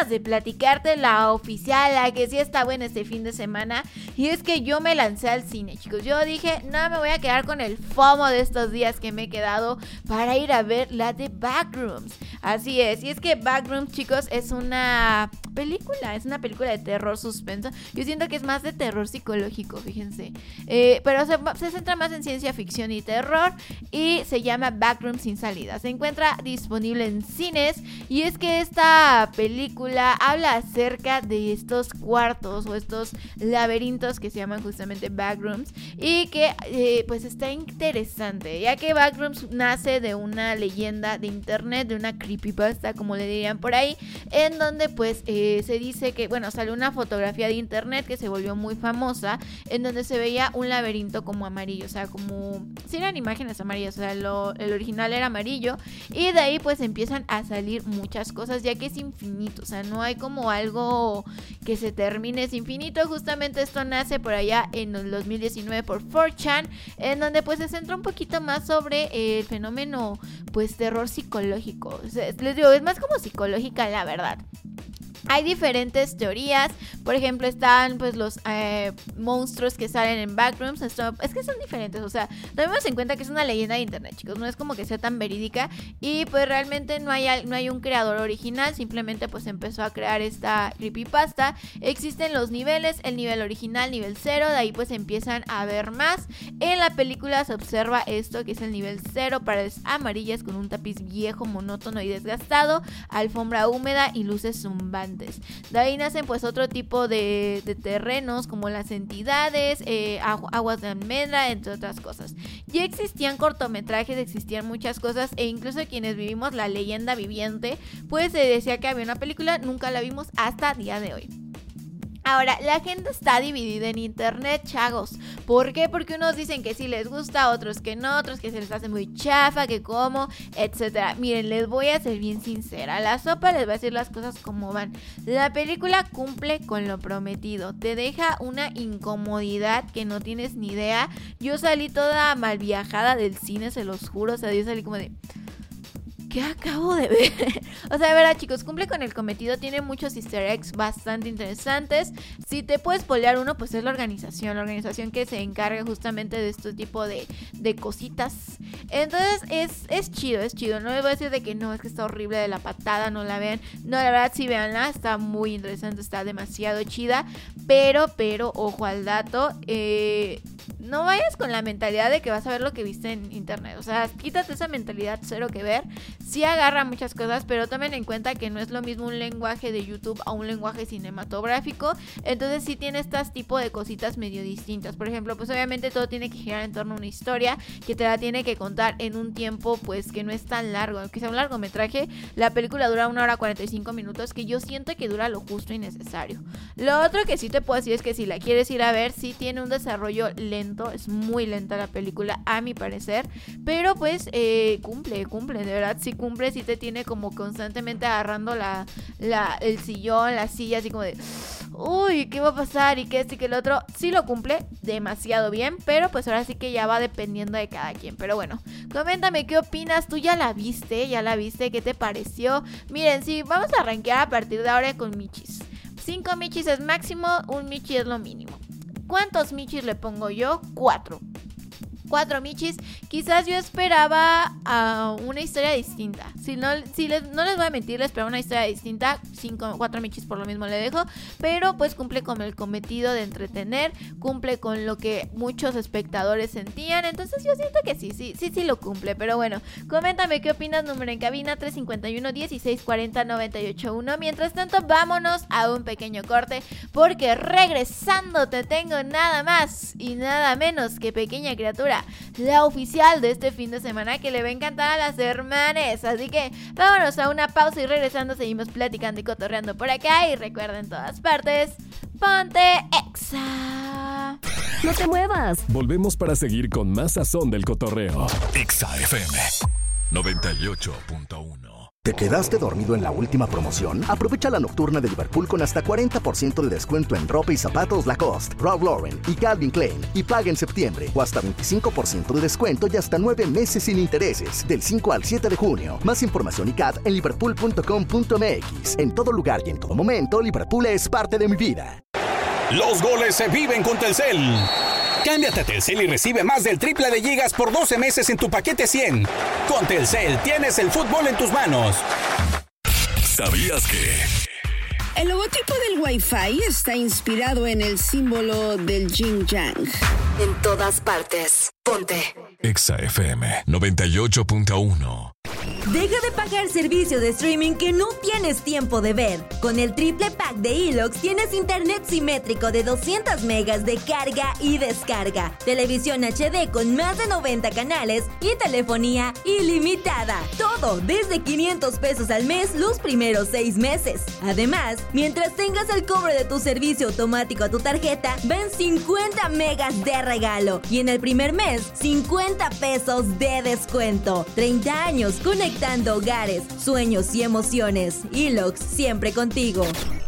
ganas de platicarte la oficial, la que sí está buena este fin de semana. Y es que yo me lancé al cine, chicos. Yo dije, no me voy a quedar con el FOMO de estos días que me he quedado para ir a ver la de Backrooms. Así es, y es que Backrooms, chicos, es una película de terror suspenso. Yo siento que es más de terror psicológico, fíjense. Pero se centra más en ciencia ficción y terror y se llama Backrooms sin salida. Se encuentra disponible en cines y es que esta película habla acerca de estos cuartos o estos laberintos que se llaman justamente Backrooms y que pues está interesante, ya que Backrooms nace de una leyenda de internet, de una creepypasta, como le dirían por ahí, en donde pues se dice que, bueno, salió una fotografía de internet que se volvió muy famosa, en donde se veía un laberinto como amarillo, o sea, como si eran imágenes amarillas, o sea, el original era amarillo, y de ahí pues empiezan a salir muchas cosas, ya que es infinito, o sea, no hay como algo que se termine, es infinito. Justamente esto nace por allá en el 2019 por 4chan, en donde pues se centra un poquito más sobre el fenómeno pues terror psicológico. O sea, les digo, es más como psicológica, la verdad. Hay diferentes teorías, por ejemplo están pues los monstruos que salen en Backrooms. Es que son diferentes, o sea, tomemos en cuenta que es una leyenda de internet, chicos, no es como que sea tan verídica y pues realmente no hay un creador original, simplemente pues empezó a crear esta creepypasta. Existen los niveles, el nivel original, nivel 0, de ahí pues empiezan a ver más. En la película se observa esto que es el nivel 0, paredes amarillas con un tapiz viejo, monótono y desgastado, alfombra húmeda y luces zumbantes. De ahí nacen pues otro tipo de terrenos como las entidades, aguas de almendra, entre otras cosas. Ya existían cortometrajes, existían muchas cosas e incluso quienes vivimos la leyenda viviente pues se decía que había una película, nunca la vimos hasta día de hoy. Ahora, la gente está dividida en internet, chavos. ¿Por qué? Porque unos dicen que sí les gusta, otros que no, otros que se les hace muy chafa, que como, etcétera. Miren, les voy a ser bien sincera. La sopa les va a decir las cosas como van. La película cumple con lo prometido. Te deja una incomodidad que no tienes ni idea. Yo salí toda mal viajada del cine, se los juro. O sea, yo salí como de... ¿qué acabo de ver? O sea, de verdad, chicos, cumple con el cometido. Tiene muchos easter eggs bastante interesantes. Si te puedes spoilear uno, pues es la organización que se encarga justamente de este tipo de cositas. Entonces es chido. No les voy a decir de que no, es que está horrible de la patada, no la vean. No, la verdad sí véanla, está muy interesante, está demasiado chida. Pero, ojo al dato, no vayas con la mentalidad de que vas a ver lo que viste en internet. O sea, quítate esa mentalidad, cero que ver. Sí agarra muchas cosas, pero tomen en cuenta que no es lo mismo un lenguaje de YouTube a un lenguaje cinematográfico. Entonces sí tiene estas tipo de cositas medio distintas. Por ejemplo, pues obviamente todo tiene que girar en torno a una historia que te la tiene que contar en un tiempo pues que no es tan largo. Aunque sea un largometraje, la película dura 1 hora 45 minutos, que yo siento que dura lo justo y necesario. Lo otro que sí te puedo decir es que si la quieres ir a ver, sí tiene un desarrollo lento. Es muy lenta la película, a mi parecer, pero pues cumple, de verdad sí cumple, sí te tiene como constantemente agarrando el sillón, la silla, así como de uy, ¿qué va a pasar? Y que esto y que el otro. Sí lo cumple demasiado bien, pero pues ahora sí que ya va dependiendo de cada quien. Pero bueno, coméntame qué opinas, tú ya la viste, ¿qué te pareció? Miren, sí, vamos a arranquear a partir de ahora con michis. 5 michis es máximo, un michi es lo mínimo. ¿Cuántos michis le pongo yo? 4 michis. Quizás yo esperaba una historia distinta. No les voy a mentir, les esperaba una historia distinta. 4 michis por lo mismo le dejo. Pero pues cumple con el cometido de entretener. Cumple con lo que muchos espectadores sentían. Entonces yo siento que sí lo cumple. Pero bueno, coméntame qué opinas. Número en cabina 351-1640-981. Mientras tanto, vámonos a un pequeño corte, porque regresando te tengo nada más y nada menos que Pequeña Criatura, la oficial de este fin de semana, que le va a encantar a las hermanas. Así que vámonos a una pausa y regresando seguimos platicando y cotorreando por acá. Y recuerda, en todas partes, ponte Exa. No te muevas. Volvemos para seguir con más sazón del cotorreo. Exa FM 98.1. ¿Te quedaste dormido en la última promoción? Aprovecha la nocturna de Liverpool con hasta 40% de descuento en ropa y zapatos Lacoste, Ralph Lauren y Calvin Klein. Y paga en septiembre. O hasta 25% de descuento y hasta 9 meses sin intereses. Del 5 al 7 de junio. Más información y CAT en liverpool.com.mx. En todo lugar y en todo momento, Liverpool es parte de mi vida. Los goles se viven con Telcel. Cámbiate a Telcel y recibe más del triple de gigas por 12 meses en tu paquete 100. Con Telcel tienes el fútbol en tus manos. ¿Sabías que? El logotipo del Wi-Fi está inspirado en el símbolo del Yin Yang. En todas partes. Ponte. Exa FM 98.1. Deja de pagar servicio de streaming que no tienes tiempo de ver. Con el triple pack de Elox tienes internet simétrico de 200 megas de carga y descarga, televisión HD con más de 90 canales y telefonía ilimitada. Todo desde 500 pesos al mes los primeros 6 meses. Además, mientras tengas el cobro de tu servicio automático a tu tarjeta, ven 50 megas de regalo y en el primer mes 50 pesos de descuento. 30 años conectando hogares, sueños y emociones. Elox, siempre contigo.